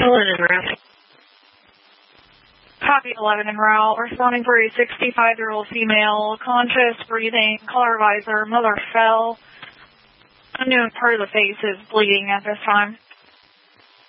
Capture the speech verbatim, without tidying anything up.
eleven en route. Copy eleven en route. Responding for a sixty-five-year-old female. Conscious, breathing, color visor, mother fell. Unknown part of the face is bleeding at this time.